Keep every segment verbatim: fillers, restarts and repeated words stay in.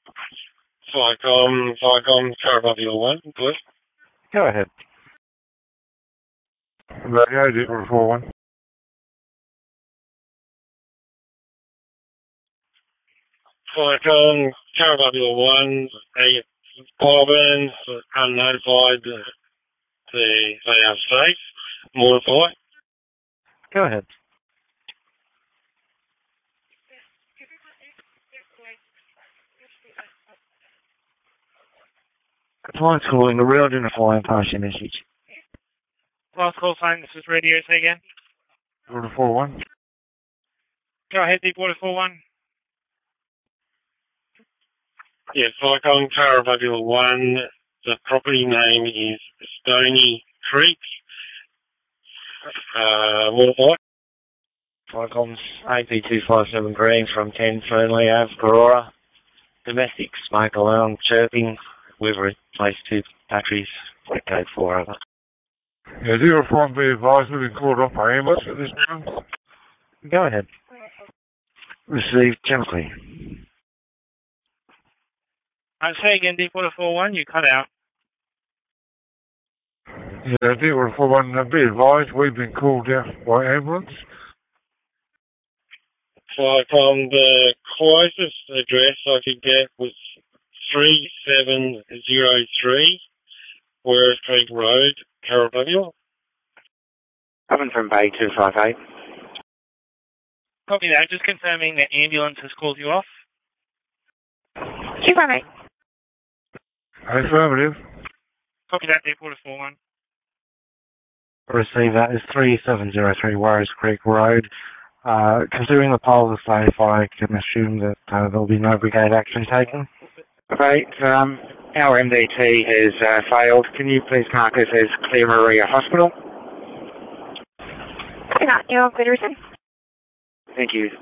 Flycom, Flycom, Carabubula one, please. Go ahead. Radio, zero four one. Flycom, Carabubula one, eight Bobbins, unnotified, the, the, they are safe, mortified. Go ahead. Client's calling the real identify and pass your message. Last call sign, this is radio, say again. zero four one. Go ahead, Deepwater four one. Yeah, Flycom, Carabubula one, the property name is Stony Creek, uh, mortified. Flycom's A P two five seven Green from ten Fernley Ave, Aurora. Domestic smoke alarm chirping. We've replaced two batteries. Quick code four over. Yeah, zero four one, be advised, we've been called off by ambulance at this time. Go ahead. Received chemically. I say again, Deepwater four one, you cut out. Yeah, zero four one, uh, be advised, we've been called out by ambulance. Flycom, the closest address I could get was three seven zero three, Warriors Creek Road, Carabubula. Coming from Bay two five eight. Copy that, just confirming that ambulance has called you off. two five eight. Affirmative. Copy that, Deepwater four one. Receive that is three seven zero three Warriors Creek Road. Uh, considering the poles are safe, I can assume that uh, there will be no brigade action taken. Right, um, our M D T has uh, failed. Can you please mark us as Clear Maria Hospital? Yeah, you're good, Rusin. Thank you.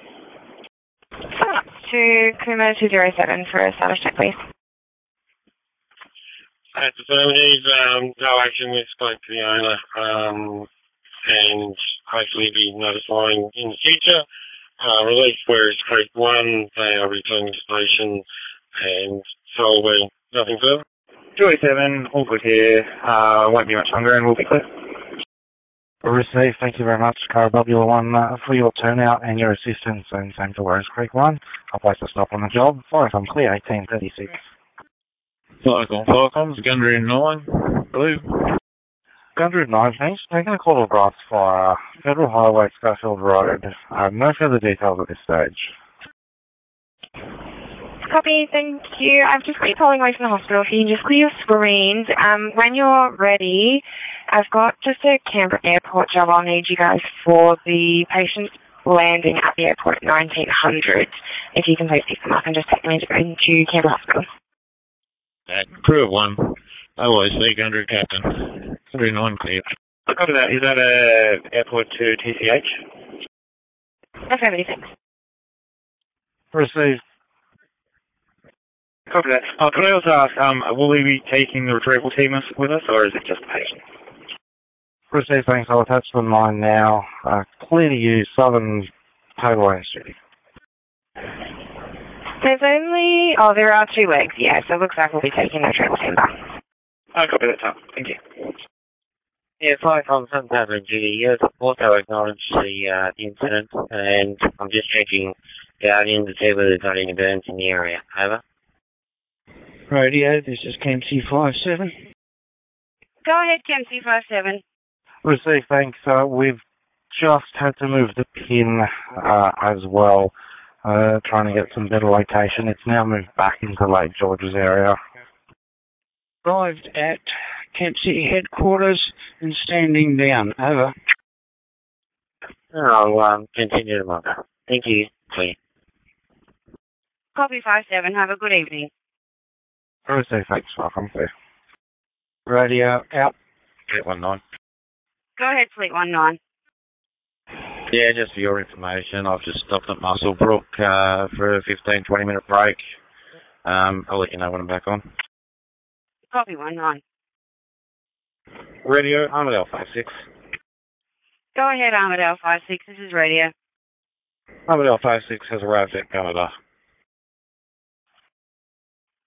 Up to Kuma two zero seven for a status check, please. At the affirmative, um, no action, we spoke to the owner, um, and hopefully be notifying in the future. Uh, release Warriors Creek one, they are returning to station, and so will be nothing further. two eight seven, all good here. Uh, won't be much longer and we'll be clear. Received, thank you very much, Carabubula one, uh, for your turnout and your assistance, and same to Warriors Creek one. I'll place a stop on the job. Fire from clear, eighteen thirty-six. Flycom, Flycom, Gundry nine, blue. Gundry nine, thanks. Taking a call of brass fire, Federal Highway, Schofield Road. Uh, no further details at this stage. Copy, thank you. I've just got you calling away from the hospital. If you can just clear your screens. Um, when you're ready, I've got just a Canberra airport job I'll need you guys for the patients landing at the airport at nineteen hundred. If you can please pick them up and just take them into, into Canberra Hospital. Uh, crew of one, O I C, Gundry Captain, three nine clear. Copy that. Is that uh, airport to T C H? Affirmative, thanks. Received. Copy that. Uh, could I also ask, um, will we be taking the retrieval team with us, or is it just the patient? Received, thanks. I'll attach the line now. Uh, clear to use Southern Tableway Street. There's only, oh, there are two legs, yeah, so it looks like we'll be taking the travel team back. I'll copy that, Tom. Thank you. Yeah, Flycom, some Tableway duty. You also acknowledge the, uh, the incident, and I'm just checking Guardian to see whether there's not any burns in the area. Over. Radio, this is Cam C five seven. Go ahead, Cam C five seven. Received, thanks. Uh, we've just had to move the pin uh, as well, uh, trying to get some better location. It's now moved back into Lake George's area. Arrived at Camp City headquarters and standing down. Over. I'll um, continue tomorrow. Thank you. Clear. Copy five seven. Have a good evening. Received, thanks. Welcome. Radio out. Fleet one nine. Go ahead, Fleet one nine. Yeah, just for your information, I've just stopped at Muswellbrook uh, for a fifteen, twenty minute break. Um, I'll let you know when I'm back on. Copy one nine. Radio, Armadale five six. Go ahead, Armadale five six. This is radio. Armadale five six has arrived at Canada.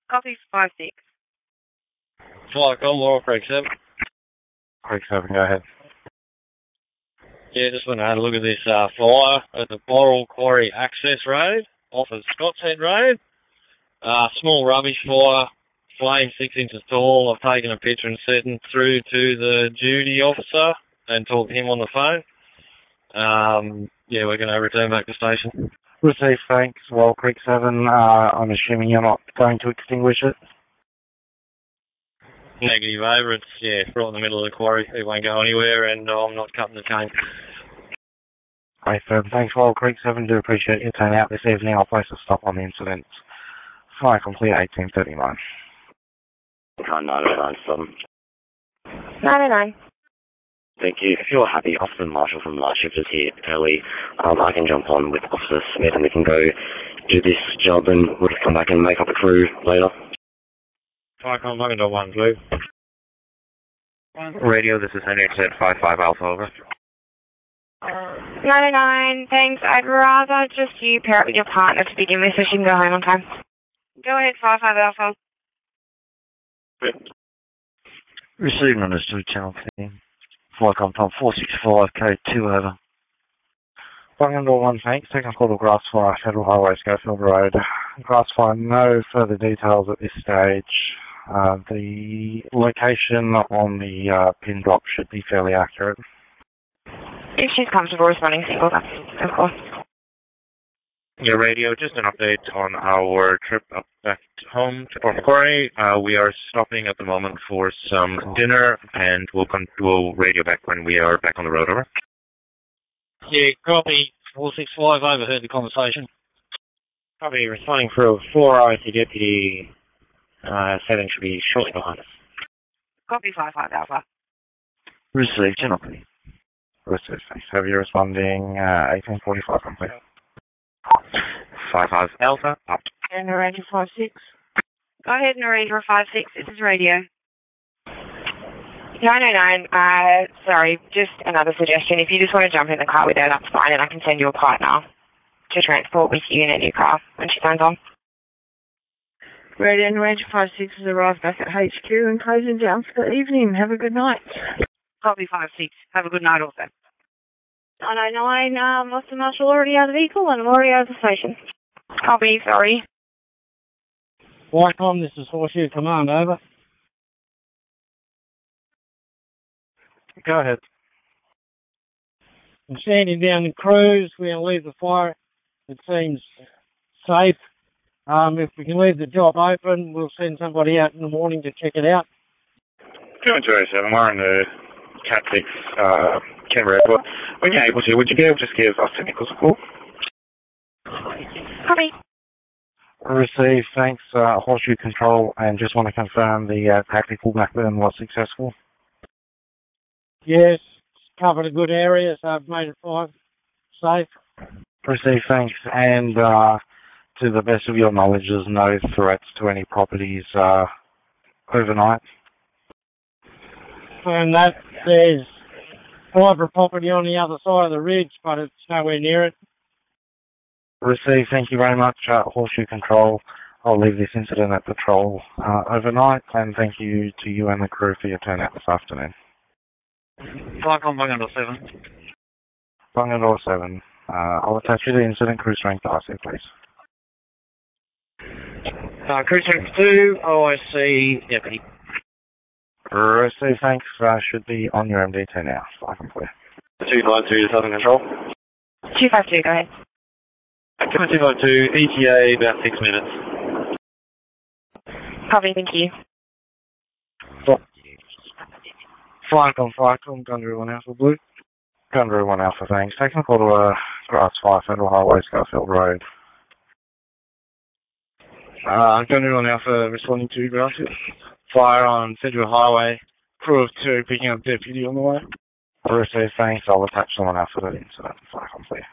Copy five six. Flycom, Laurel Creek seven. Creek seven, go ahead. Yeah, just went and had a look at this uh, fire at the Boral Quarry Access Road, off of Scott's Head Road. Uh, small rubbish fire, flame six inches tall. I've taken a picture and sent it through to the duty officer and talked to him on the phone. Um, yeah, we're going to return back to station. Received, thanks. Laurel Creek seven, uh, I'm assuming you're not going to extinguish it? Negative over. It's, yeah, right in the middle of the quarry. It won't go anywhere, and I'm not cutting the chain. Great, sir. Thanks, Laurel Creek seven. Do appreciate your turn out this evening. I'll place a stop on the incident. Fire complete eighteen thirty-nine. nine nine seven. nine oh nine. Thank you. If you're happy, Officer Marshall from Night Shift is here early. Um, I can jump on with Officer Smith and we can go do this job and we'll just come back and make up the crew later. Flycom, Bunga one, Blue. Radio, this is Henry at five five Alpha, over. nine oh nine, thanks. I'd rather just you pair up with your partner to begin with so she can go home on time. Go ahead, five five Alpha. Received numbers to channel team. Flycom Tom four six five, code two over. Bunga one, thanks. Second call to Grassfire, Federal Highway, Schofield Road. Grassfire, no further details at this stage. Uh, the location on the uh, pin drop should be fairly accurate. If she's comfortable responding single, that's of course. Yeah, radio, just an update on our trip up back home to Port Macquarie. Uh, we are stopping at the moment for some dinner, and we'll, con- we'll radio back when we are back on the road, over. Yeah, copy. four six five, overheard the conversation. Copy, responding for four hours to Deputy uh, seven should be shortly behind us. Copy five five Alpha. Received, channel team. Received, thanks. Have you responding uh, eighteen forty-five complete. five five Alpha, up. And Narrator five six. Go ahead, Narrator five six, this is radio. nine oh nine, uh, sorry, just another suggestion. If you just want to jump in the car with her, that's fine, and I can send you a partner to transport with you in a new car when she signs on. Radio and Ranger five six has arrived back at H Q and closing down for the evening. Have a good night. Copy five six. Have a good night also. nine oh nine, um, Officer Marshall already out of the vehicle and I'm already out of the station. Copy, sorry. Flycom, this is Horseshoe Command, over. Go ahead. I'm standing down in Cruise. We're going to leave the fire. It seems safe. Um, if we can leave the job open, we'll send somebody out in the morning to check it out. two two oh seven, we're in the Cat six, uh, Canberra Airport. When you're able to, would you be able to just give us technical support? Copy. Received, thanks, uh, Horseshoe Control, and just want to confirm the uh, tactical backburn was successful. Yes, covered a good area, so I've made it fine. Safe. Received, thanks, and uh, to the best of your knowledge, there's no threats to any properties uh, overnight. And that there's private property on the other side of the ridge, but it's nowhere near it. Received, thank you very much, uh, Horseshoe Control. I'll leave this incident at patrol uh, overnight, and thank you to you and the crew for your turnout this afternoon. Flycom, Bunga seven. Bunga seven. Uh, I'll attach you to the incident crew strength I C, please. Uh, crew strength two, O I C, deputy. Received, thanks. Uh, should be on your M D T now. Fly complete. two five two, Southern Control. two five two, go ahead. two five two, E T A, about six minutes. Copy, thank you. Flycom, Flycom, Gundry one Alpha Blue. Gundry one Alpha, thanks. Taking a call to uh, Grassfire, Federal Highway, Schofield Road. Uh, Gundry one Alpha responding to Grassfire. Fire on Federal Highway. Crew of two picking up deputy on the way. Received, thanks. I'll attach someone else to that incident. Fire complete.